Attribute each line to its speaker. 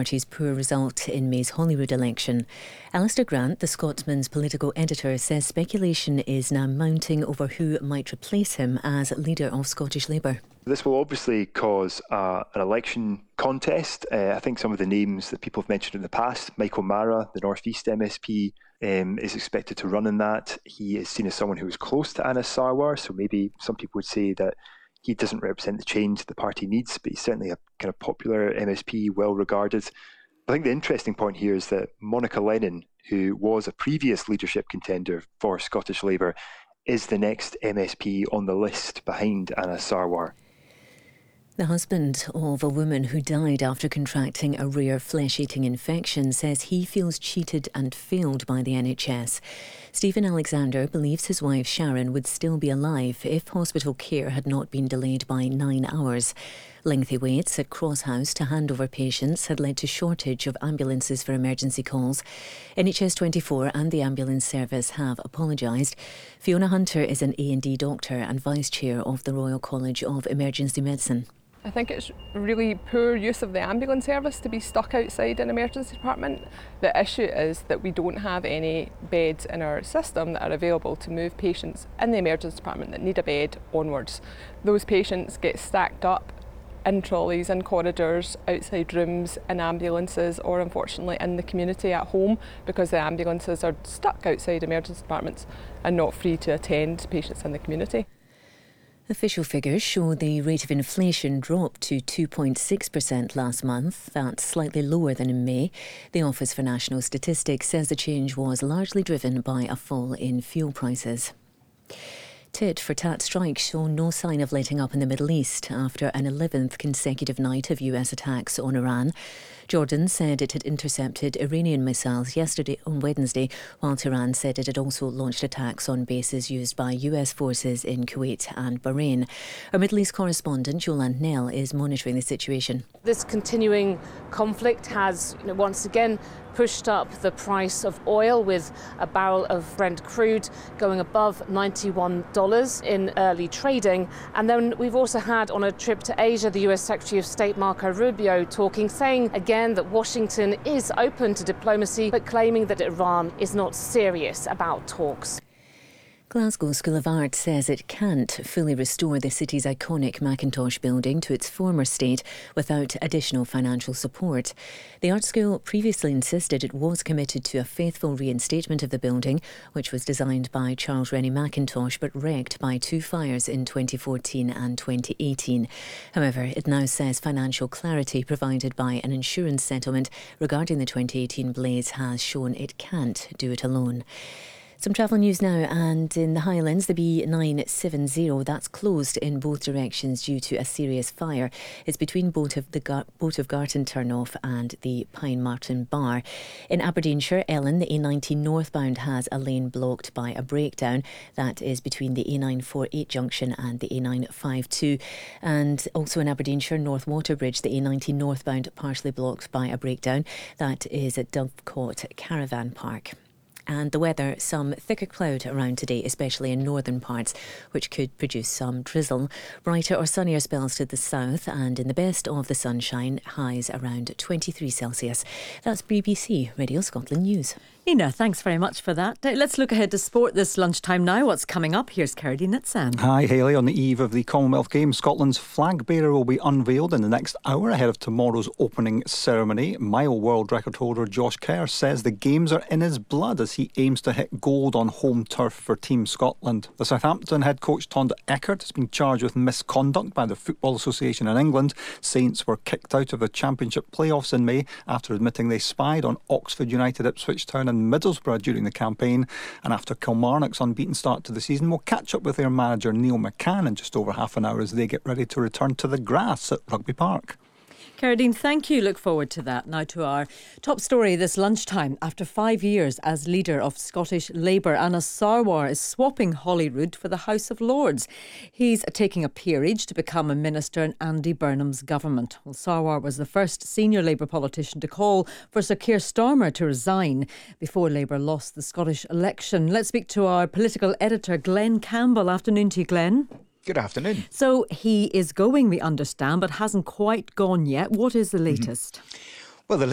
Speaker 1: Party's poor result in May's Holyrood election. Alistair Grant, the Scotsman's political editor, says speculation is now mounting over who might replace him as leader of Scottish Labour.
Speaker 2: This will obviously cause an election contest. I think some of the names that people have mentioned in the past, Michael Mara, the North East MSP, is expected to run in that. He is seen as someone who is close to Anas Sarwar, so maybe some people would say that he doesn't represent the change the party needs, but he's certainly a kind of popular MSP, well regarded. I think the interesting point here is that Monica Lennon, who was a previous leadership contender for Scottish Labour, is the next MSP on the list behind Anas Sarwar.
Speaker 1: The husband of a woman who died after contracting a rare flesh-eating infection says he feels cheated and failed by the NHS. Stephen Alexander believes his wife Sharon would still be alive if hospital care had not been delayed by 9 hours. Lengthy waits at Cross House to hand over patients had led to shortage of ambulances for emergency calls. NHS 24 and the ambulance service have apologised. Fiona Hunter is an A&D doctor and vice chair of the Royal College of Emergency Medicine.
Speaker 3: I think it's really poor use of the ambulance service to be stuck outside an emergency department. The issue is that we don't have any beds in our system that are available to move patients in the emergency department that need a bed onwards. Those patients get stacked up in trolleys, in corridors, outside rooms, in ambulances, or unfortunately in the community at home, because the ambulances are stuck outside emergency departments and not free to attend patients in the community.
Speaker 1: Official figures show the rate of inflation dropped to 2.6% last month. That's slightly lower than in May. The Office for National Statistics says the change was largely driven by a fall in fuel prices. Tit-for-tat strikes show no sign of letting up in the Middle East after an 11th consecutive night of US attacks on Iran. Jordan said it had intercepted Iranian missiles on Wednesday, while Tehran said it had also launched attacks on bases used by US forces in Kuwait and Bahrain. Our Middle East correspondent, Yolande Nell, is monitoring the situation.
Speaker 4: This continuing conflict has once again pushed up the price of oil, with a barrel of Brent crude going above $91 in early trading. And then we've also had, on a trip to Asia, the US Secretary of State Marco Rubio saying again that Washington is open to diplomacy, but claiming that Iran is not serious about talks.
Speaker 1: Glasgow School of Art says it can't fully restore the city's iconic Mackintosh building to its former state without additional financial support. The art school previously insisted it was committed to a faithful reinstatement of the building, which was designed by Charles Rennie Mackintosh but wrecked by 2 fires in 2014 and 2018. However, it now says financial clarity provided by an insurance settlement regarding the 2018 blaze has shown it can't do it alone. Some travel news now, and in the Highlands, the B970, that's closed in both directions due to a serious fire. It's between Boat of Garton turnoff and the Pine Martin Bar. In Aberdeenshire, Ellen, the A19 northbound has a lane blocked by a breakdown. That is between the A948 junction and the A952. And also in Aberdeenshire, North Waterbridge, the A19 northbound partially blocked by a breakdown. That is at Dovecot Caravan Park. And the weather, some thicker cloud around today, especially in northern parts, which could produce some drizzle. Brighter or sunnier spells to the south, and in the best of the sunshine, highs around 23 Celsius. That's BBC Radio Scotland News.
Speaker 5: Nina, thanks very much for that. Let's look ahead to sport this lunchtime now. What's coming up? Here's Kerry Nitsan.
Speaker 6: Hi, Hayley. On the eve of the Commonwealth Games, Scotland's flag bearer will be unveiled in the next hour ahead of tomorrow's opening ceremony. Mile world record holder Josh Kerr says the Games are in his blood as he aims to hit gold on home turf for Team Scotland. The Southampton head coach Tonda Eckert has been charged with misconduct by the Football Association in England. Saints were kicked out of the Championship playoffs in May after admitting they spied on Oxford United, Ipswich Town and Middlesbrough during the campaign. And after Kilmarnock's unbeaten start to the season, we'll catch up with their manager Neil McCann in just over half an hour as they get ready to return to the grass at Rugby Park.
Speaker 5: Caradine, thank you. Look forward to that. Now to our top story this lunchtime. After 5 years as leader of Scottish Labour, Anas Sarwar is swapping Holyrood for the House of Lords. He's taking a peerage to become a minister in Andy Burnham's government. Well, Sarwar was the first senior Labour politician to call for Sir Keir Starmer to resign before Labour lost the Scottish election. Let's speak to our political editor, Glenn Campbell. Afternoon to you, Glenn.
Speaker 7: Good afternoon.
Speaker 5: So he is going, we understand, but hasn't quite gone yet. What is the latest?